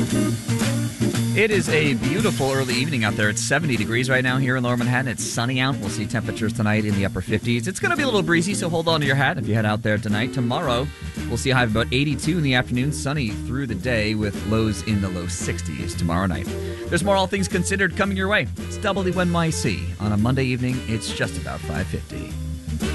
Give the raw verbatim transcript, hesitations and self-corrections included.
It is a beautiful early evening out there. It's seventy degrees right now here in Lower Manhattan. It's sunny out. We'll see temperatures tonight in the upper fifties. It's going to be a little breezy, so hold on to your hat if you head out there tonight. Tomorrow, we'll see a high of about eighty-two in the afternoon. Sunny through the day with lows in the low sixties tomorrow night. There's more All Things Considered coming your way. It's W N Y C. On a Monday evening, it's just about five fifty.